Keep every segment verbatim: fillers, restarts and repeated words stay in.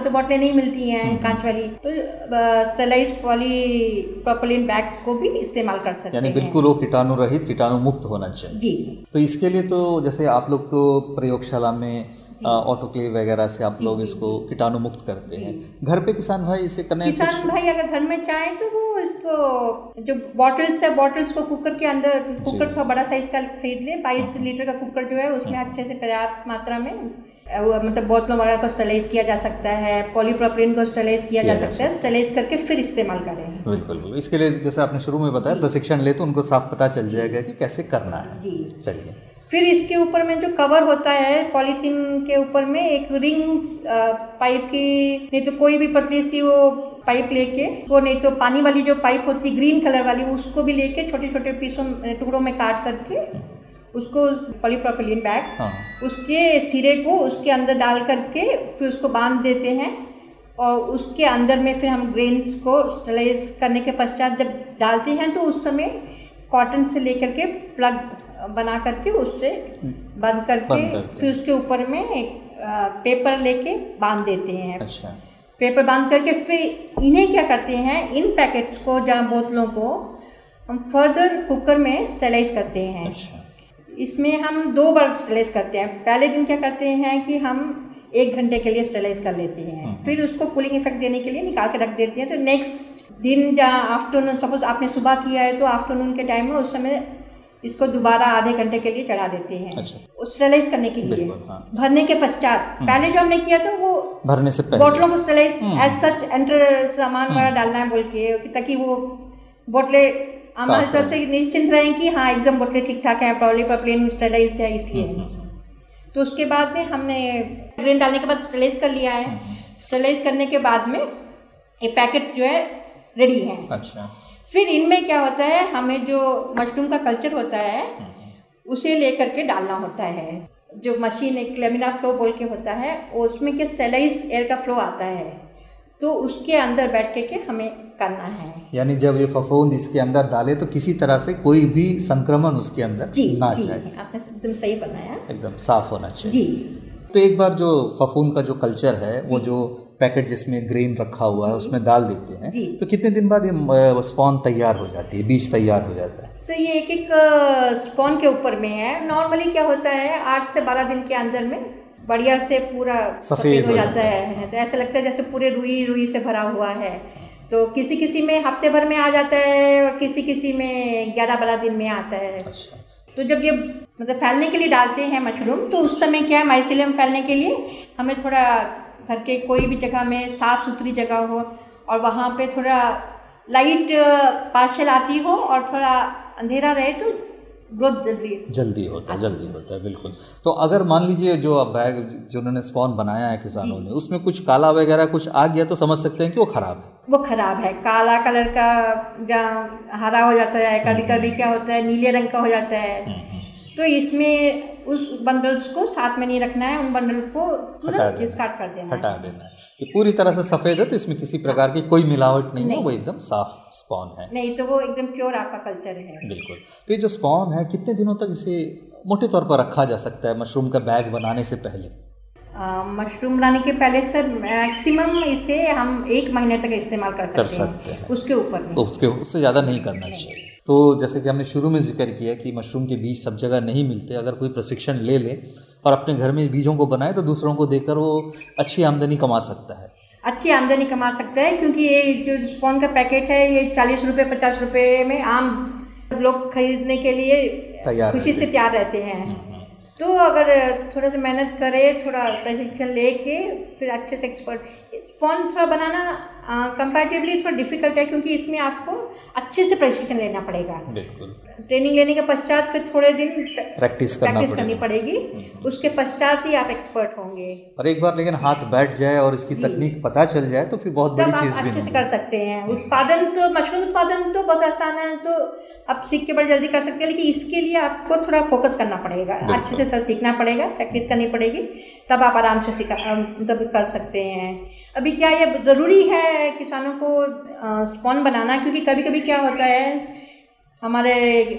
तो बोतलें नहीं मिलती हैं कांच वाली, तो स्टरलाइज्ड पॉली प्रोपिलीन बैग्स को भी इस्तेमाल कर सकते हैं। यानी बिल्कुल वो कीटाणु रहित, कीटाणु मुक्त होना चाहिए जी। तो इसके लिए तो जैसे आप लोग तो प्रयोगशाला में ऑटोक्लेव वगैरह से आप लोग इसको कीटाणु मुक्त करते हैं। घर पे किसान भाई इसे करने किसान भाई अगर घर में चाहे तो वो इसको जो बॉटल्स है, बॉटल्स को कुकर के अंदर, कुकर थोड़ा बड़ा साइज का खरीद ले, बाईस लीटर का कुकर जो है उसमें अच्छे से पर्याप्त मात्रा में मतलब बोतलों वगैरह को स्टरलाइज किया जा सकता है, पॉलीप्रोपिलीन को स्टरलाइज किया जा सकता है, स्टरलाइज करके फिर इस्तेमाल करें। बिल्कुल बिल्कुल। इसके लिए जैसे आपने शुरू में बताया प्रशिक्षण ले तो उनको साफ पता चल जाएगा कि कैसे करना है। जी चलिए। फिर इसके ऊपर में जो कवर होता है पॉलीथीन के ऊपर में एक रिंग पाइप की, नहीं तो कोई भी पतली सी वो पाइप लेके, वो नहीं तो पानी वाली जो पाइप होती है ग्रीन कलर वाली, उसको भी लेके छोटे छोटे पीसों टुकड़ों में काट करके उसको पॉलीप्रोपिलीन बैग, हाँ। उसके सिरे को उसके अंदर डाल करके फिर उसको बांध देते हैं और उसके अंदर में फिर हम ग्रेन्स को स्टरलाइज करने के पश्चात जब डालते हैं तो उस समय कॉटन से लेकर के प्लग बना करके उससे बंद करके फिर उसके ऊपर में एक पेपर लेके बांध देते हैं। अच्छा। पेपर बांध करके फिर इन्हें क्या करते हैं, इन पैकेट्स को या बोतलों को हम फर्दर कुकर में स्टरलाइज करते हैं। अच्छा। इसमें हम दो बार स्टरलाइज करते हैं। पहले दिन क्या करते हैं कि हम एक घंटे के लिए स्टरलाइज कर लेते हैं, फिर उसको कूलिंग इफेक्ट देने के लिए निकाल के रख देते हैं। तो नेक्स्ट दिन या आफ्टरनून, सपोज आपने सुबह किया है तो आफ्टरनून के टाइम में उस समय इसको दोबारा आधे घंटे के लिए चढ़ा देते हैं। अच्छा। स्टरलाइज करने के लिए। हाँ। भरने के पश्चात पहले जो हमने किया था वो भरने से पहले बोतलों को स्टरलाइज एज सच एंटर सामान वगैरह डालना है बोल के, ताकि वो बोतलें हमारे तरफ से निश्चिंत रहें कि हाँ एकदम बोतलें ठीक ठाक है, पॉलीप्रोपिलीन स्टरलाइज्ड है इसलिए। तो उसके बाद में हमने ग्रेन डालने के बाद स्टरलाइज कर लिया है। स्टरलाइज करने के बाद में ये पैकेट जो है रेडी है। अच्छा। फिर इनमें क्या होता है, हमें जो मशरूम का कल्चर होता है उसे लेकर के डालना होता है। जो मशीन एक लेमिनार फ्लो बोल के होता है, उसमें क्या स्टरलाइज एयर का फ्लो आता है, तो उसके अंदर बैठ के, के हमें करना है। यानी जब ये फफूंद इसके अंदर डाले तो किसी तरह से कोई भी संक्रमण उसके अंदर ना जाए। आपने एकदम सही बनाया, एकदम साफ होना चाहिए जी। तो एक बार जो फफूंद का जो कल्चर है वो जो पैकेट जिसमें ग्रेन रखा हुआ है उसमें डाल देते हैं, तो कितने दिन बाद ये स्पॉन तैयार हो जाती है, बीज तैयार हो जाता है? सो so, ये एक एक स्पॉन के ऊपर में है। नॉर्मली क्या होता है आठ से बारह दिन के अंदर में बढ़िया से पूरा सफेद हो जाता है। तो ऐसा लगता है जैसे पूरे रुई रुई से भरा हुआ है। तो किसी किसी में हफ्ते भर में आ जाता है और किसी किसी में ग्यारह बारह दिन में आता है। अच्छा। तो जब ये मतलब फैलने के लिए डालते हैं मशरूम, तो उस समय क्या है, माइसीलियम फैलने के लिए हमें थोड़ा घर के कोई भी जगह में साफ सुथरी जगह हो और वहाँ पे थोड़ा लाइट पार्शियल आती हो और थोड़ा अंधेरा रहे तो ग्रोथ जल्दी जल्दी होता है जल्दी होता है बिल्कुल। तो अगर मान लीजिए जो अब बैग जो उन्होंने स्पॉन बनाया है किसानों ने, उसमें कुछ काला वगैरह कुछ आ गया तो समझ सकते हैं कि वो खराब है? वो खराब है। काला कलर का जहाँ हरा हो जाता है, कभी कभी क्या होता है नीले रंग का हो जाता है, तो इसमें उस बंडल्स को साथ में नहीं रखना है, उन बंडल को तुरंत डिस्कार्ड कर देना हटा देना है। ये पूरी तरह से सफेद है तो इसमें किसी प्रकार की कोई मिलावट नहीं, नहीं है, वो एकदम साफ स्पॉन है। नहीं तो वो एकदम प्योर आपका कल्चर है। बिल्कुल। तो ये जो स्पॉन है कितने दिनों तक इसे मोटे तौर पर रखा जा सकता है मशरूम का बैग बनाने से पहले? मशरूम बनाने के पहले सर मैक्सिमम इसे हम एक महीने तक इस्तेमाल कर सकते, कर सकते हैं, हैं। उसके ऊपर नहीं। उसके उससे ज़्यादा नहीं करना चाहिए। तो जैसे कि हमने शुरू में जिक्र किया कि मशरूम के बीज सब जगह नहीं मिलते, अगर कोई प्रशिक्षण ले ले और अपने घर में बीजों को बनाए तो दूसरों को देकर वो अच्छी आमदनी कमा सकता है। अच्छी आमदनी कमा सकता है, क्योंकि ये जो स्पॉन का पैकेट है ये चालीस रुपये पचास रुपये में आम लोग खरीदने के लिए तैयार खुशी से तैयार रहते हैं। तो अगर थोड़ा सा मेहनत करे, थोड़ा प्रशिक्षण लेके फिर अच्छे से एक्सपर्ट स्पॉन थोड़ा बनाना कंपैरेटिवली थोड़ा डिफिकल्ट है, क्योंकि इसमें आपको अच्छे से प्रशिक्षण लेना पड़ेगा। बिल्कुल। ट्रेनिंग लेने के पश्चात फिर थोड़े दिन प्रैक्टिस प्रैक्टिस करनी पड़ेगी, उसके पश्चात ही आप एक्सपर्ट होंगे। और एक बार लेकिन हाथ बैठ जाए और इसकी तकनीक पता चल जाए तो फिर बहुत बड़ी चीज़ भी अच्छे से कर सकते हैं। उत्पादन तो मशरूम उत्पादन तो बहुत आसान है, तो आप सीख के बड़ी जल्दी कर सकते हैं, लेकिन इसके लिए आपको थोड़ा फोकस करना पड़ेगा, अच्छे से थोड़ा सीखना पड़ेगा, प्रैक्टिस करनी पड़ेगी, तब आप आराम से सीखा मतलब कर सकते हैं। अभी क्या ये ज़रूरी है किसानों को स्पॉन बनाना, क्योंकि कभी कभी क्या होता है हमारे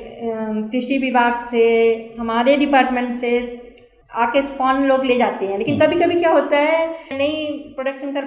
कृषि विभाग से, हमारे डिपार्टमेंट से आके स्पॉन लोग ले जाते हैं, लेकिन कभी कभी क्या होता है नहीं प्रोडक्शन कर